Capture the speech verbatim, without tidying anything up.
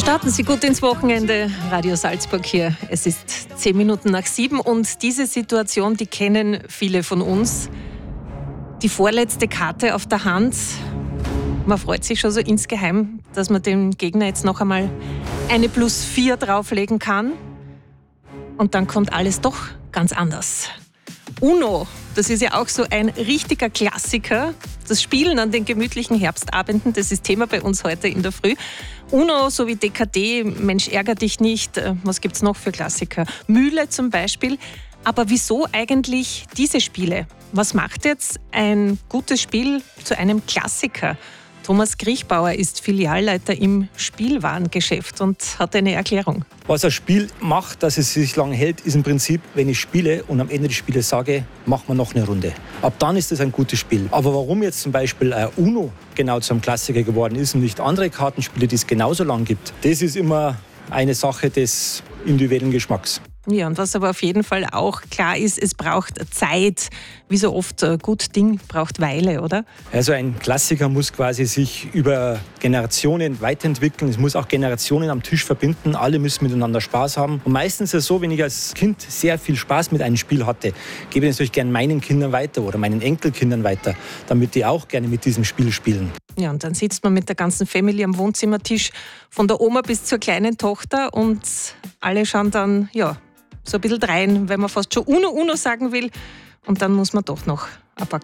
Starten Sie gut ins Wochenende. Radio Salzburg hier. Es ist zehn Minuten nach sieben und diese Situation, die kennen viele von uns. Die vorletzte Karte auf der Hand. Man freut sich schon so insgeheim, dass man dem Gegner jetzt noch einmal eine plus vier drauflegen kann. Und dann kommt alles doch ganz anders. Uno, das ist ja auch so ein richtiger Klassiker. Das Spielen an den gemütlichen Herbstabenden, das ist Thema bei uns heute in der Früh. Uno sowie D K D, Mensch, ärger dich nicht. Was gibt's noch für Klassiker? Mühle zum Beispiel. Aber wieso eigentlich diese Spiele? Was macht jetzt ein gutes Spiel zu einem Klassiker? Thomas Kriechbauer ist Filialleiter im Spielwarengeschäft und hat eine Erklärung. Was ein Spiel macht, dass es sich lang hält, ist im Prinzip, wenn ich spiele und am Ende des Spieles sage, machen wir noch eine Runde. Ab dann ist es ein gutes Spiel. Aber warum jetzt zum Beispiel äh, Uno genau zu einem Klassiker geworden ist und nicht andere Kartenspiele, die es genauso lang gibt, das ist immer eine Sache des individuellen Geschmacks. Ja, und was aber auf jeden Fall auch klar ist, es braucht Zeit. Wie so oft, ein gut Ding braucht Weile, oder? Also ein Klassiker muss quasi sich über Generationen weiterentwickeln. Es muss auch Generationen am Tisch verbinden. Alle müssen miteinander Spaß haben. Und meistens ist es so, wenn ich als Kind sehr viel Spaß mit einem Spiel hatte, gebe ich es natürlich gerne meinen Kindern weiter oder meinen Enkelkindern weiter, damit die auch gerne mit diesem Spiel spielen. Ja, und dann sitzt man mit der ganzen Family am Wohnzimmertisch, von der Oma bis zur kleinen Tochter und alle schauen dann, ja, so ein bisschen drein, wenn man fast schon Uno Uno sagen will. Und dann muss man doch noch ein paar